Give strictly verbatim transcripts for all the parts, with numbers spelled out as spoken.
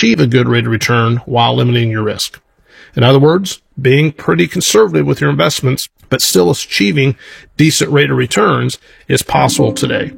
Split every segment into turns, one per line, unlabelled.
achieve a good rate of return while limiting your risk. In other words, being pretty conservative with your investments, but still achieving decent rate of returns is possible today.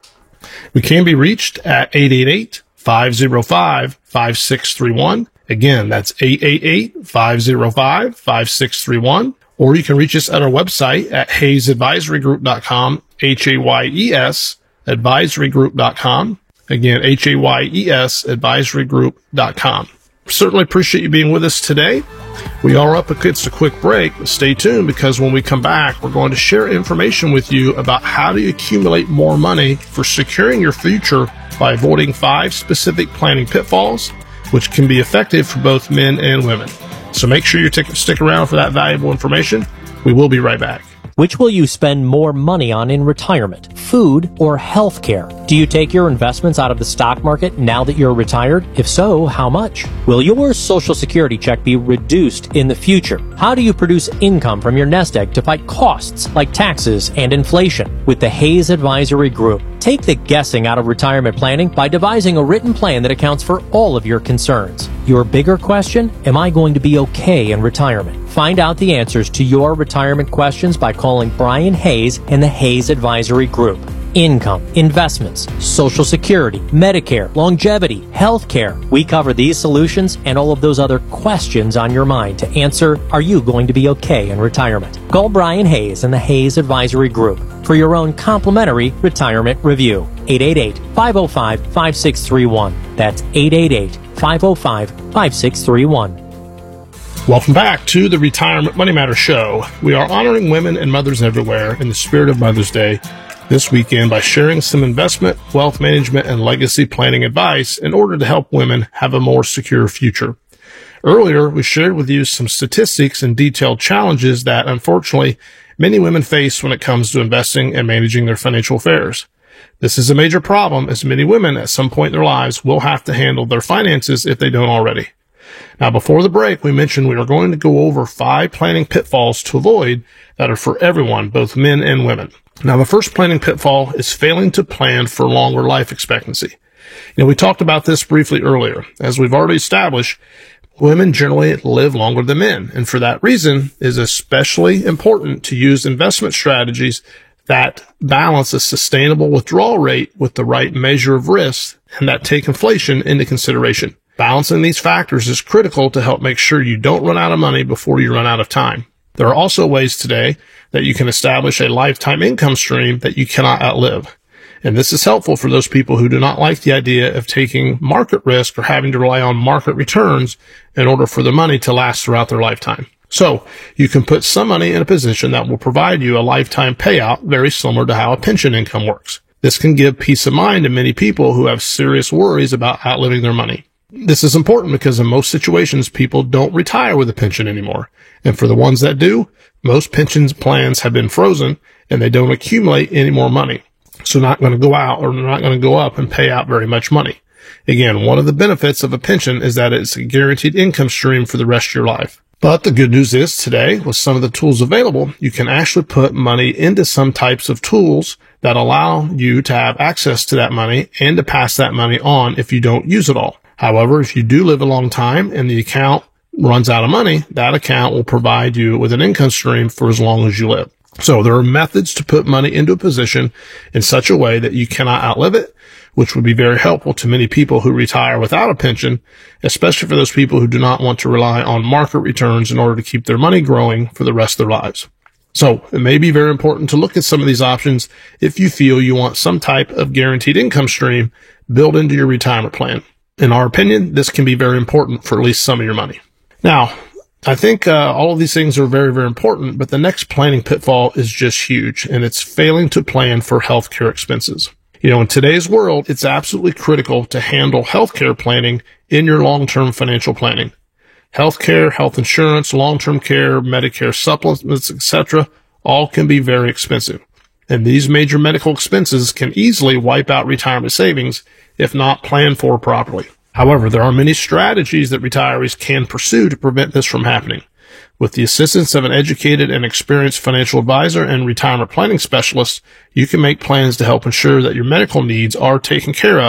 We can be reached at eight eight eight, five oh five, five six three one. Again, that's eight eight eight, five oh five, five six three one. Or you can reach us at our website at hayes advisory group dot com, H A Y E S advisory group dot com. Again, H A Y E S advisory group dot com. Certainly appreciate you being with us today. We are up against a quick break, but stay tuned because when we come back, we're going to share information with you about how to accumulate more money for securing your future by avoiding five specific planning pitfalls, which can be effective for both men and women. So make sure you t- stick around for that valuable information. We will be right back.
Which will you spend more money on in retirement, food or health care? Do you take your investments out of the stock market now that you're retired? If so, how much? Will your Social Security check be reduced in the future? How do you produce income from your nest egg to fight costs like taxes and inflation? With the Hayes Advisory Group, take the guessing out of retirement planning by devising a written plan that accounts for all of your concerns. Your bigger question, am I going to be okay in retirement? Find out the answers to your retirement questions by calling Brian Hayes and the Hayes Advisory Group. Income, investments, Social Security, Medicare, longevity, health care. We cover these solutions and all of those other questions on your mind to answer, are you going to be okay in retirement? Call Brian Hayes and the Hayes Advisory Group for your own complimentary retirement review. eight eight eight, five oh five, five six three one. That's eight eight eight, five oh five, five six three one.
Welcome back to the Retirement Money Matter Show. We are honoring women and mothers everywhere in the spirit of Mother's Day this weekend by sharing some investment, wealth management, and legacy planning advice in order to help women have a more secure future. Earlier, we shared with you some statistics and detailed challenges that, unfortunately, many women face when it comes to investing and managing their financial affairs. This is a major problem as many women at some point in their lives will have to handle their finances if they don't already. Now, before the break, we mentioned we are going to go over five planning pitfalls to avoid that are for everyone, both men and women. Now, the first planning pitfall is failing to plan for longer life expectancy. You know, we talked about this briefly earlier. As we've already established, women generally live longer than men, and for that reason, it is especially important to use investment strategies that balance a sustainable withdrawal rate with the right measure of risk and that take inflation into consideration. Balancing these factors is critical to help make sure you don't run out of money before you run out of time. There are also ways today that you can establish a lifetime income stream that you cannot outlive. And this is helpful for those people who do not like the idea of taking market risk or having to rely on market returns in order for the money to last throughout their lifetime. So you can put some money in a position that will provide you a lifetime payout, very similar to how a pension income works. This can give peace of mind to many people who have serious worries about outliving their money. This is important because in most situations, people don't retire with a pension anymore. And for the ones that do, most pension plans have been frozen and they don't accumulate any more money. So not going to go out or not going to go up and pay out very much money. Again, one of the benefits of a pension is that it's a guaranteed income stream for the rest of your life. But the good news is today, with some of the tools available, you can actually put money into some types of tools that allow you to have access to that money and to pass that money on if you don't use it all. However, if you do live a long time and the account runs out of money, that account will provide you with an income stream for as long as you live. So there are methods to put money into a position in such a way that you cannot outlive it, which would be very helpful to many people who retire without a pension, especially for those people who do not want to rely on market returns in order to keep their money growing for the rest of their lives. So it may be very important to look at some of these options if you feel you want some type of guaranteed income stream built into your retirement plan. In our opinion, this can be very important for at least some of your money. Now, I think uh, all of these things are very, very important, but the next planning pitfall is just huge, and it's failing to plan for healthcare expenses. You know, in today's world, it's absolutely critical to handle healthcare planning in your long-term financial planning. Healthcare, health insurance, long-term care, Medicare supplements, et cetera, all can be very expensive. And these major medical expenses can easily wipe out retirement savings if not planned for properly. However, there are many strategies that retirees can pursue to prevent this from happening. With the assistance of an educated and experienced financial advisor and retirement planning specialist, you can make plans to help ensure that your medical needs are taken care of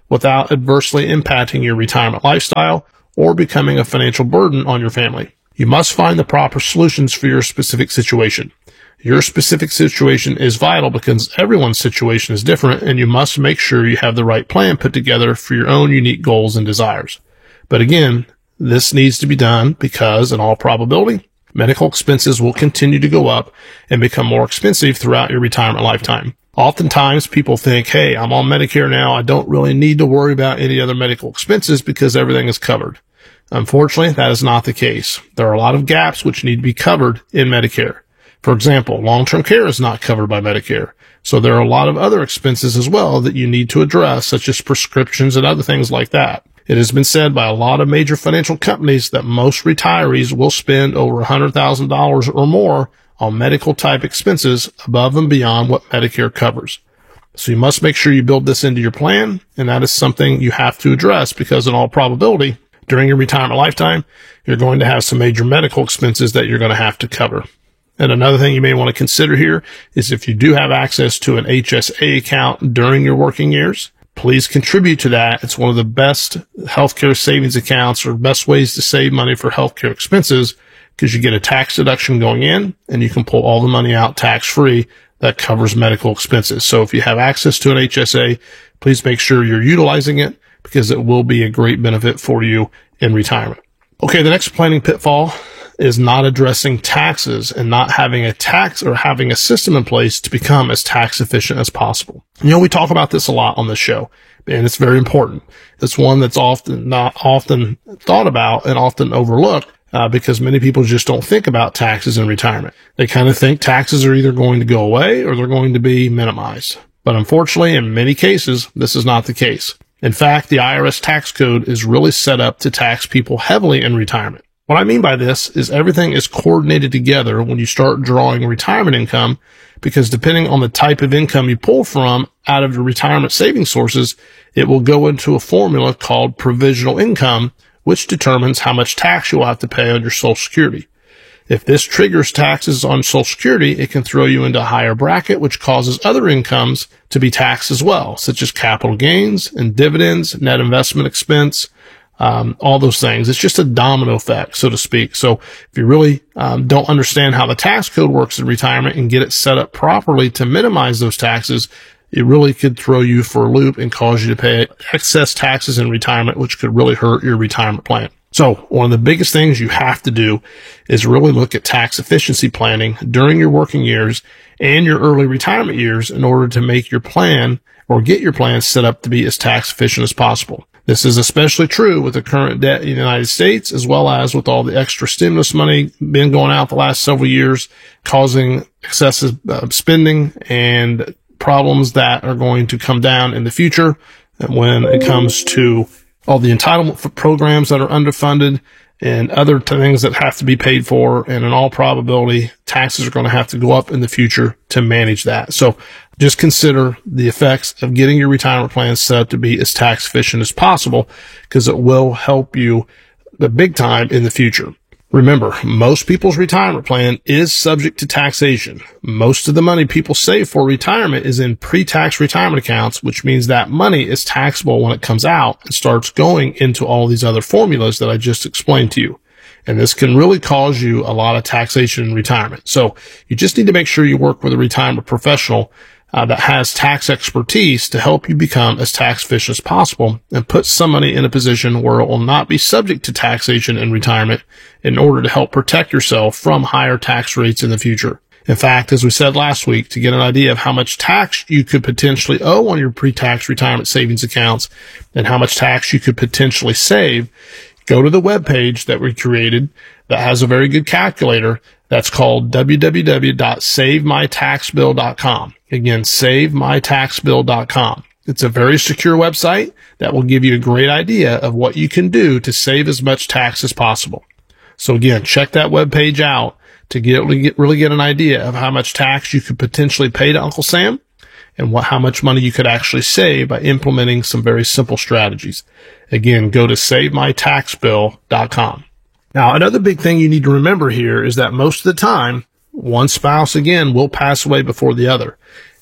without adversely impacting your retirement lifestyle or becoming a financial burden on your family. You must find the proper solutions for your specific situation. Your specific situation is vital because everyone's situation is different, and you must make sure you have the right plan put together for your own unique goals and desires. But again, this needs to be done because, in all probability, medical expenses will continue to go up and become more expensive throughout your retirement lifetime. Oftentimes, people think, hey, I'm on Medicare now. I don't really need to worry about any other medical expenses because everything is covered. Unfortunately, that is not the case. There are a lot of gaps which need to be covered in Medicare. For example, long-term care is not covered by Medicare. So there are a lot of other expenses as well that you need to address, such as prescriptions and other things like that. It has been said by a lot of major financial companies that most retirees will spend over one hundred thousand dollars or more on medical type expenses above and beyond what Medicare covers. So you must make sure you build this into your plan, and that is something you have to address because in all probability, during your retirement lifetime, you're going to have some major medical expenses that you're going to have to cover. And another thing you may want to consider here is if you do have access to an H S A account during your working years, please contribute to that. It's one of the best healthcare savings accounts or best ways to save money for healthcare expenses because you get a tax deduction going in and you can pull all the money out tax-free that covers medical expenses. So if you have access to an H S A, please make sure you're utilizing it because it will be a great benefit for you in retirement. Okay, the next planning pitfall is not addressing taxes and not having a tax or having a system in place to become as tax efficient as possible. You know, we talk about this a lot on this show, and it's very important. It's one that's often not often thought about and often overlooked uh, because many people just don't think about taxes in retirement. They kind of think taxes are either going to go away or they're going to be minimized. But unfortunately, in many cases, this is not the case. In fact, the I R S tax code is really set up to tax people heavily in retirement. What I mean by this is everything is coordinated together when you start drawing retirement income, because depending on the type of income you pull from out of your retirement saving sources, it will go into a formula called provisional income, which determines how much tax you'll have to pay on your Social Security. If this triggers taxes on Social Security, it can throw you into a higher bracket, which causes other incomes to be taxed as well, such as capital gains and dividends, net investment expense, Um, all those things. It's just a domino effect, so to speak. So if you really um, don't understand how the tax code works in retirement and get it set up properly to minimize those taxes, it really could throw you for a loop and cause you to pay excess taxes in retirement, which could really hurt your retirement plan. So one of the biggest things you have to do is really look at tax efficiency planning during your working years and your early retirement years in order to make your plan or get your plan set up to be as tax efficient as possible. This is especially true with the current debt in the United States, as well as with all the extra stimulus money been going out the last several years, causing excessive uh, spending and problems that are going to come down in the future when it comes to all the entitlement programs that are underfunded and other things that have to be paid for. And in all probability, taxes are going to have to go up in the future to manage that. So just consider the effects of getting your retirement plan set up to be as tax efficient as possible, because it will help you the big time in the future. Remember, most people's retirement plan is subject to taxation. Most of the money people save for retirement is in pre-tax retirement accounts, which means that money is taxable when it comes out and starts going into all these other formulas that I just explained to you. And this can really cause you a lot of taxation in retirement. So you just need to make sure you work with a retirement professional Uh, that has tax expertise to help you become as tax efficient as possible and put somebody in a position where it will not be subject to taxation in retirement in order to help protect yourself from higher tax rates in the future. In fact, as we said last week, to get an idea of how much tax you could potentially owe on your pre-tax retirement savings accounts and how much tax you could potentially save, go to the webpage that we created that has a very good calculator. That's called w w w dot save my tax bill dot com. Again, save my tax bill dot com. It's a very secure website that will give you a great idea of what you can do to save as much tax as possible. So again, check that webpage out to get, really get an idea of how much tax you could potentially pay to Uncle Sam and what, how much money you could actually save by implementing some very simple strategies. Again, go to save my tax bill dot com. Now, another big thing you need to remember here is that most of the time, one spouse, again, will pass away before the other.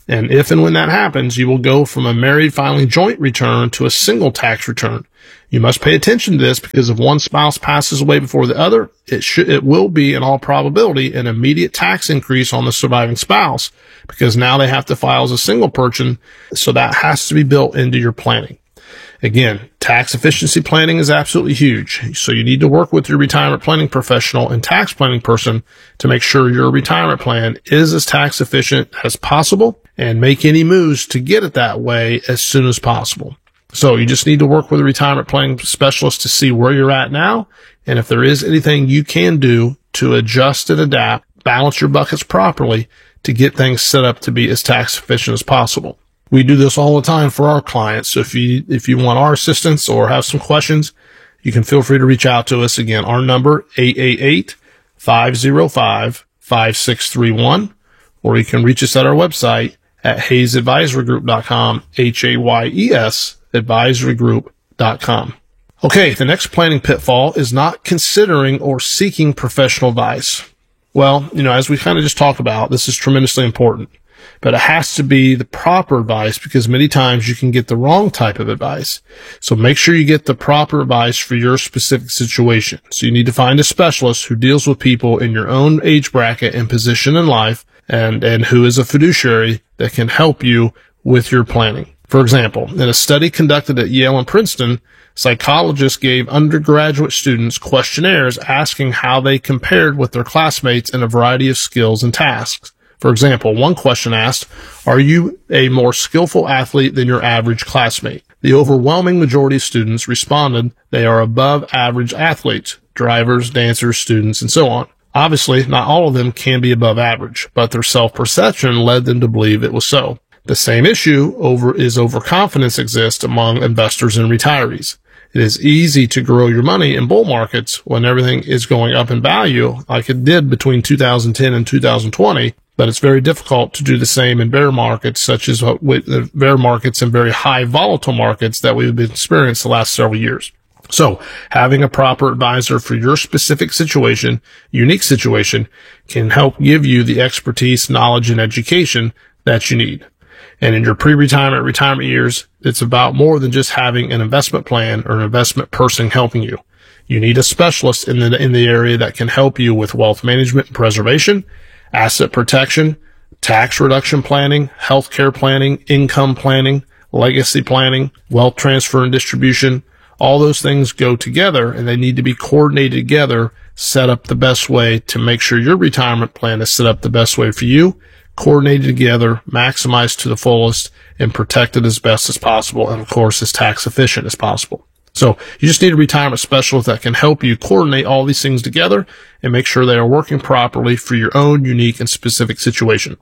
And if and when that happens, you will go from a married filing joint return to a single tax return. You must pay attention to this because if one spouse passes away before the other, it should, it will be in all probability an immediate tax increase on the surviving spouse because now they have to file as a single person. So that has to be built into your planning. Again, tax efficiency planning is absolutely huge. So you need to work with your retirement planning professional and tax planning person to make sure your retirement plan is as tax efficient as possible and make any moves to get it that way as soon as possible. So you just need to work with a retirement planning specialist to see where you're at now. And if there is anything you can do to adjust and adapt, balance your buckets properly to get things set up to be as tax efficient as possible. We do this all the time for our clients. So if you, if you want our assistance or have some questions, you can feel free to reach out to us. Again, our number, eight eight eight, five oh five, five six three one, or you can reach us at our website at hayes advisory group dot com, H A Y E S advisory group dot com. Okay. The next planning pitfall is not considering or seeking professional advice. Well, you know, as we kind of just talked about, this is tremendously important. But it has to be the proper advice because many times you can get the wrong type of advice. So make sure you get the proper advice for your specific situation. So you need to find a specialist who deals with people in your own age bracket and position in life and, and who is a fiduciary that can help you with your planning. For example, in a study conducted at Yale and Princeton, psychologists gave undergraduate students questionnaires asking how they compared with their classmates in a variety of skills and tasks. For example, one question asked, are you a more skillful athlete than your average classmate? The overwhelming majority of students responded they are above average athletes, drivers, dancers, students, and so on. Obviously, not all of them can be above average, but their self-perception led them to believe it was so. The same issue over is overconfidence exists among investors and retirees. It is easy to grow your money in bull markets when everything is going up in value like it did between two thousand ten and two thousand twenty, but it's very difficult to do the same in bear markets, such as with bear markets and very high volatile markets that we've been experiencing the last several years. So having a proper advisor for your specific situation, unique situation, can help give you the expertise, knowledge, and education that you need. And in your pre-retirement, retirement years, it's about more than just having an investment plan or an investment person helping you. You need a specialist in the, in the area that can help you with wealth management and preservation, asset protection, tax reduction planning, healthcare planning, income planning, legacy planning, wealth transfer and distribution. All those things go together and they need to be coordinated together, set up the best way to make sure your retirement plan is set up the best way for you, coordinated together, maximized to the fullest, and protected as best as possible, and of course, as tax efficient as possible. So you just need a retirement specialist that can help you coordinate all these things together and make sure they are working properly for your own unique and specific situation.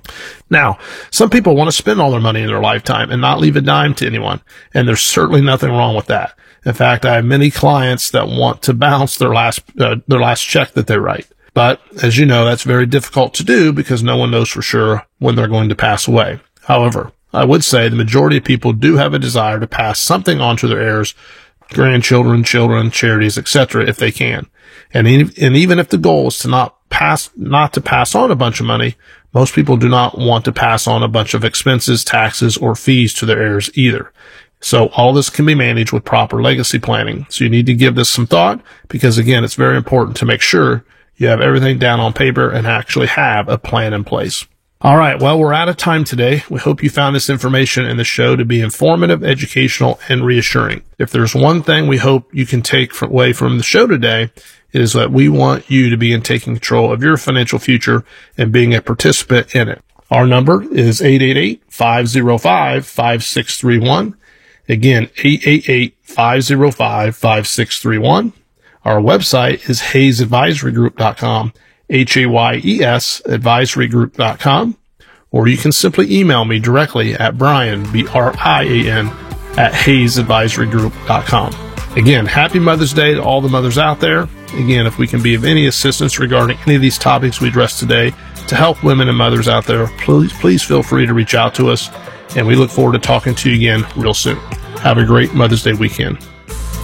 Now, some people want to spend all their money in their lifetime and not leave a dime to anyone, and there's certainly nothing wrong with that. In fact, I have many clients that want to bounce their last uh, their last check that they write. But as you know, that's very difficult to do because no one knows for sure when they're going to pass away. However, I would say the majority of people do have a desire to pass something on to their heirs, grandchildren, children, charities, et cetera, if they can. And, and even if the goal is to not pass, not to pass on a bunch of money, most people do not want to pass on a bunch of expenses, taxes, or fees to their heirs either. So all this can be managed with proper legacy planning. So you need to give this some thought because, again, it's very important to make sure you have everything down on paper and actually have a plan in place. All right. Well, we're out of time today. We hope you found this information in the show to be informative, educational, and reassuring. If there's one thing we hope you can take away from the show today, it is that we want you to be in taking control of your financial future and being a participant in it. Our number is eight eight eight, five oh five, five six three one. Again, eight eight eight, five oh five, five six three one. Our website is hayes advisory group dot com, H A Y E S advisory group dot com, or you can simply email me directly at Brian, B R I A N, at hayes advisory group dot com. Again, happy Mother's Day to all the mothers out there. Again, if we can be of any assistance regarding any of these topics we addressed today to help women and mothers out there, please, please feel free to reach out to us, and we look forward to talking to you again real soon. Have a great Mother's Day weekend.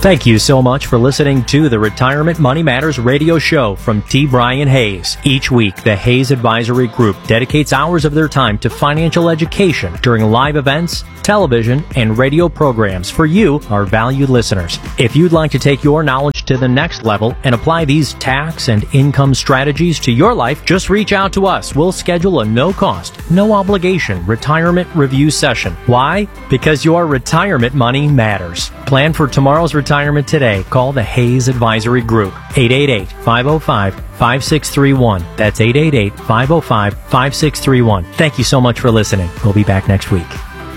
Thank you so much for listening to the Retirement Money Matters radio show from T. Brian Hayes. Each week, the Hayes Advisory Group dedicates hours of their time to financial education during live events, television, and radio programs for you, our valued listeners. If you'd like to take your knowledge to the next level and apply these tax and income strategies to your life, just reach out to us. We'll schedule a no-cost, no-obligation retirement review session. Why? Because your retirement money matters. Plan for tomorrow's retirement today. Call the Hayes Advisory Group, eight eight eight, five oh five, five six three one. That's eight eight eight, five oh five, five six three one. Thank you so much for listening. We'll be back next week.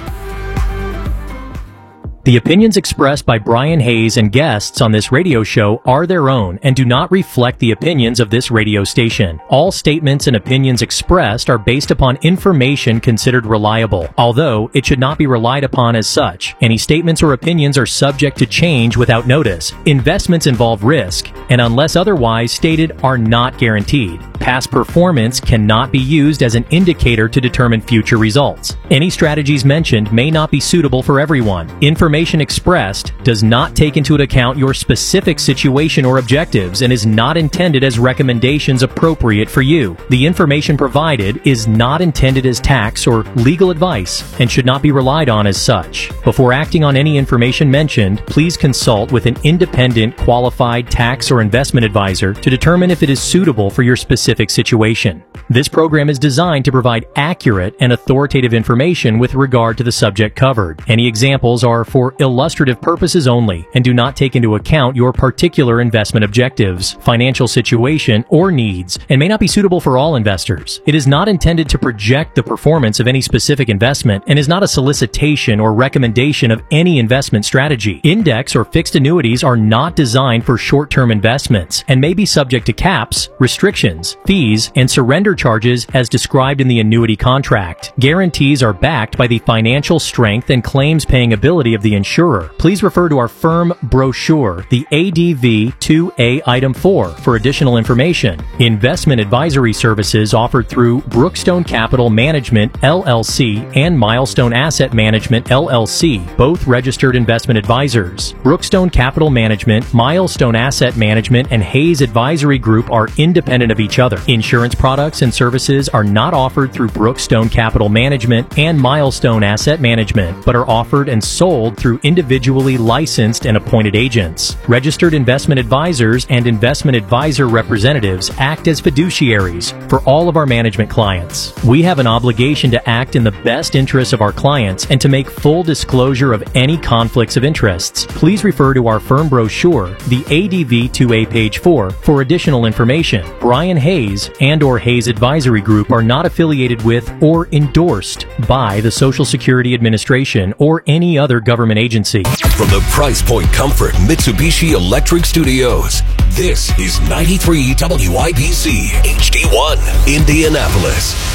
The opinions expressed by Brian Hayes and guests on this radio show are their own and do not reflect the opinions of this radio station. All statements and opinions expressed are based upon information considered reliable, although it should not be relied upon as such. Any statements or opinions are subject to change without notice. Investments involve risk, and unless otherwise stated, are not guaranteed. Past performance cannot be used as an indicator to determine future results. Any strategies mentioned may not be suitable for everyone. Information expressed does not take into account your specific situation or objectives and is not intended as recommendations appropriate for you. The information provided is not intended as tax or legal advice and should not be relied on as such. Before acting on any information mentioned, please consult with an independent, qualified tax or investment advisor to determine if it is suitable for your specific situation. This program is designed to provide accurate and authoritative information with regard to the subject covered. Any examples are for illustrative purposes only and do not take into account your particular investment objectives, financial situation, or needs, and may not be suitable for all investors. It is not intended to project the performance of any specific investment and is not a solicitation or recommendation of any investment strategy. Index or fixed annuities are not designed for short-term investments and may be subject to caps, restrictions, fees, and surrender charges as described in the annuity contract. Guarantees are backed by the financial strength and claims-paying ability of the insurer. Please refer to our firm brochure, the A D V two A Item four, for additional information. Investment advisory services offered through Brookstone Capital Management, L L C, and Milestone Asset Management, L L C, both registered investment advisors. Brookstone Capital Management, Milestone Asset Management, and Hayes Advisory Group are independent of each other. Insurance products and services are not offered through Brookstone Capital Management and Milestone Asset Management, but are offered and sold through individually licensed and appointed agents. Registered investment advisors and investment advisor representatives act as fiduciaries for all of our management clients. We have an obligation to act in the best interests of our clients and to make full disclosure of any conflicts of interests. Please refer to our firm brochure, the A D V two A page four, for additional information. Brian Hayes and or Hayes Advisory Group are not affiliated with or endorsed by the Social Security Administration or any other government agency.
From the Price Point Comfort Mitsubishi Electric Studios, this is ninety-three W I B C H D one, Indianapolis.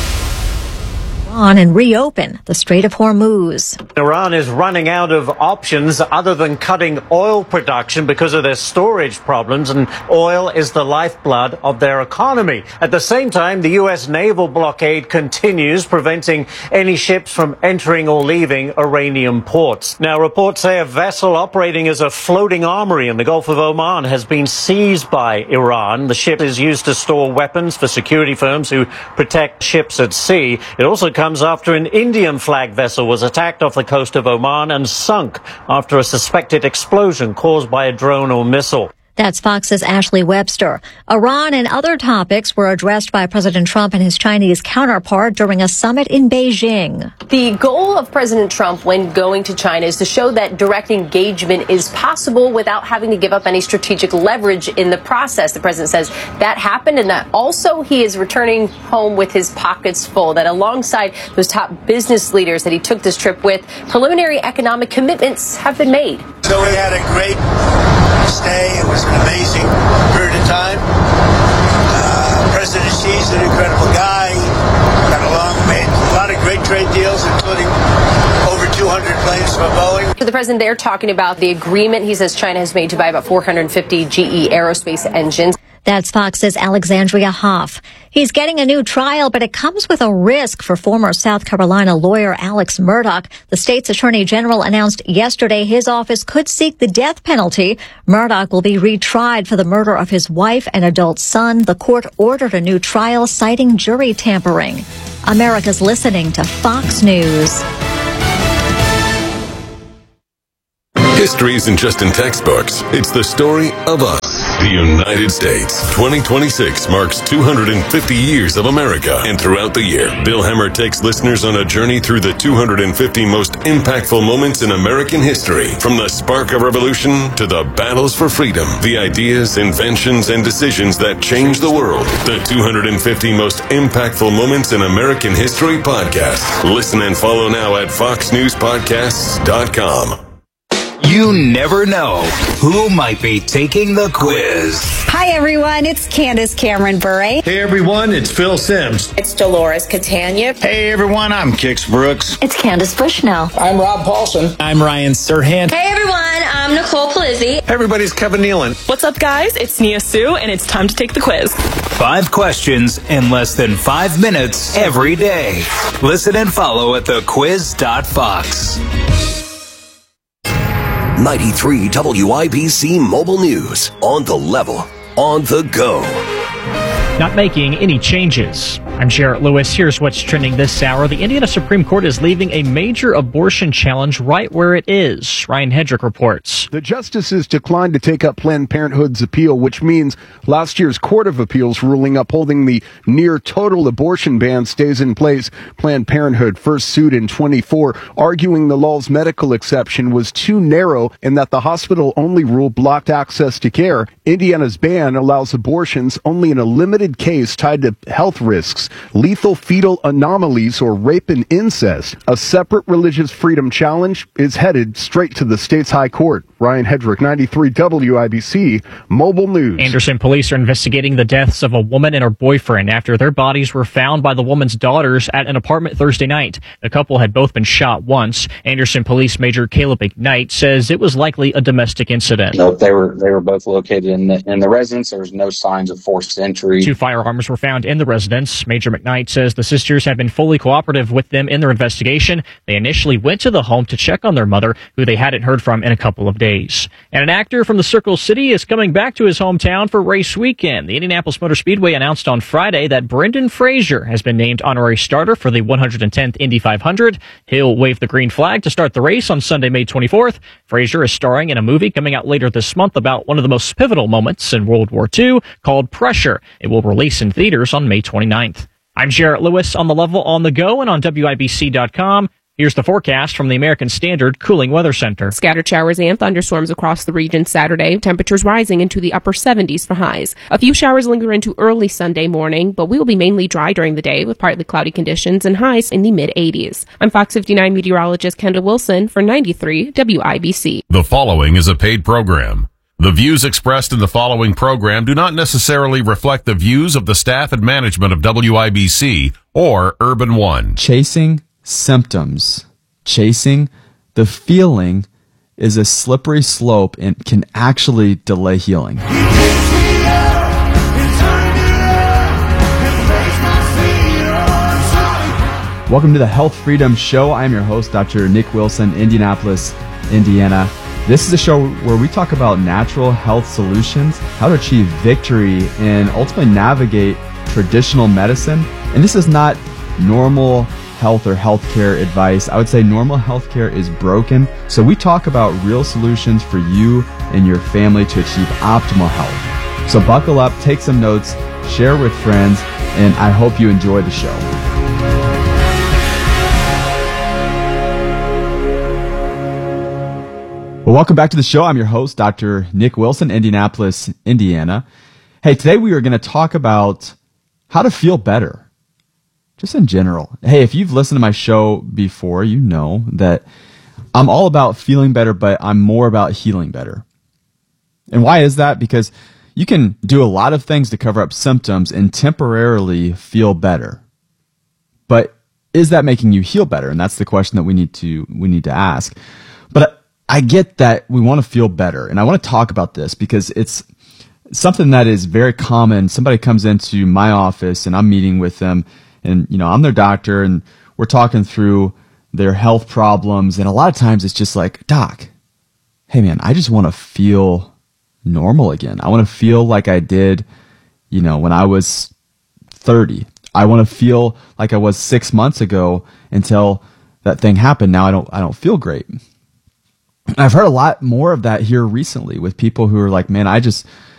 On and reopen the Strait of Hormuz.
Iran is running out of options other than cutting oil production because of their storage problems, and oil is the lifeblood of their economy. At the same time, the U S naval blockade continues, preventing any ships from entering or leaving Iranian ports. Now, reports say a vessel operating as a floating armory in the Gulf of Oman has been seized by Iran. The ship is used to store weapons for security firms who protect ships at sea. It also comes after an Indian flag vessel was attacked off the coast of Oman and sunk after a suspected explosion caused by a drone or missile.
That's Fox's Ashley Webster. Iran and other topics were addressed by President Trump and his Chinese counterpart during a summit in Beijing.
The goal of President Trump when going to China is to show that direct engagement is possible without having to give up any strategic leverage in the process. The president says that happened, and that also he is returning home with his pockets full, that alongside those top business leaders that he took this trip with, preliminary economic commitments have been made.
So we had a great stay. It was an amazing period of time. Uh, President Xi's an incredible guy. Got along, made a lot of great trade deals, including over two hundred planes from Boeing.
The president there talking about the agreement he says China has made to buy about four hundred fifty G E aerospace engines.
That's Fox's Alexandria Hoff. He's getting a new trial, but it comes with a risk for former South Carolina lawyer Alex Murdaugh. The state's attorney general announced yesterday his office could seek the death penalty. Murdaugh will be retried for the murder of his wife and adult son. The court ordered a new trial citing jury tampering. America's listening to Fox News.
History isn't just in textbooks. It's the story of us. The United States. twenty twenty-six marks two hundred fifty years of America. And throughout the year, Bill Hemmer takes listeners on a journey through the two hundred fifty most impactful moments in American history. From the spark of revolution to the battles for freedom. The ideas, inventions, and decisions that changed the world. The two hundred fifty most impactful moments in American history podcast. Listen and follow now at fox news podcasts dot com.
You never know who might be taking the quiz.
Hi, everyone. It's Candace Cameron Bure.
Hey, everyone. It's Phil Sims.
It's Dolores Catania.
Hey, everyone. I'm Kix Brooks.
It's Candace Bushnell.
I'm Rob Paulson.
I'm Ryan Serhant.
Hey, everyone. I'm Nicole Palizzi.
Hey, everybody. It's Kevin Nealon.
What's up, guys? It's Nia Sue, and it's time to take the quiz.
Five questions in less than five minutes every day. Listen and follow at the quiz dot fox.
ninety-three W I B C Mobile News. On the level. On the go.
Not making any changes. I'm Jarrett Lewis. Here's what's trending this hour. The Indiana Supreme Court is leaving a major abortion challenge right where it is. Ryan Hedrick reports.
The justices declined to take up Planned Parenthood's appeal, which means last year's Court of Appeals ruling upholding the near total abortion ban stays in place. Planned Parenthood first sued in twenty-four, arguing the law's medical exception was too narrow and that the hospital-only rule blocked access to care. Indiana's ban allows abortions only in a limited case tied to health risks, lethal fetal anomalies, or rape and incest. A separate religious freedom challenge is headed straight to the state's high court. Ryan Hedrick, ninety-three W I B C Mobile News.
Anderson police are investigating the deaths of a woman and her boyfriend after their bodies were found by the woman's daughters at an apartment Thursday night. The couple had both been shot once. Anderson Police Major Caleb McKnight says it was likely a domestic incident.
No, they were they were both located in the, in the residence. There was no signs of forced entry.
Two firearms were found in the residence. Major McKnight says the sisters have been fully cooperative with them in their investigation. They initially went to the home to check on their mother, who they hadn't heard from in a couple of days. And an actor from the Circle City is coming back to his hometown for race weekend. The Indianapolis Motor Speedway announced on Friday that Brendan Fraser has been named honorary starter for the one hundred tenth Indy five hundred. He'll wave the green flag to start the race on Sunday, May twenty-fourth. Fraser is starring in a movie coming out later this month about one of the most pivotal moments in World War Two called Pressure. It will release in theaters on May twenty-ninth. I'm Jarrett Lewis on the level, on the go, and on W I B C dot com. Here's the forecast from the American Standard Cooling Weather Center.
Scattered showers and thunderstorms across the region Saturday. Temperatures rising into the upper seventies for highs. A few showers linger into early Sunday morning, but we will be mainly dry during the day with partly cloudy conditions and highs in the mid-eighties. I'm Fox fifty-nine meteorologist Kendall Wilson for ninety-three W I B C.
The following is a paid program. The views expressed in the following program do not necessarily reflect the views of the staff and management of W I B C or Urban One.
Chasing symptoms. Chasing the feeling is a slippery slope and can actually delay healing. Welcome to the Health Freedom Show. I'm your host, Doctor Nick Wilson, Indianapolis, Indiana. This is a show where we talk about natural health solutions, how to achieve victory, and ultimately navigate traditional medicine. And this is not normal health or healthcare advice. I would say normal healthcare is broken. So we talk about real solutions for you and your family to achieve optimal health. So buckle up, take some notes, share with friends, and I hope you enjoy the show. Well, welcome back to the show. I'm your host, Doctor Nick Wilson, Indianapolis, Indiana. Hey, today we are going to talk about how to feel better. Just in general. Hey, if you've listened to my show before, you know that I'm all about feeling better, but I'm more about healing better. And why is that? Because you can do a lot of things to cover up symptoms and temporarily feel better. But is that making you heal better? And that's the question that we need to we need to ask. But I get that we want to feel better, and I want to talk about this because it's something that is very common. Somebody comes into my office and I'm meeting with them, and, you know, I'm their doctor and we're talking through their health problems. And a lot of times it's just like, Doc, hey man, I just want to feel normal again. I want to feel like I did, you know, when I was thirty. I want to feel like I was six months ago until that thing happened. Now I don't, I don't feel great. I've heard a lot more of that here recently with people who are like, man, I just,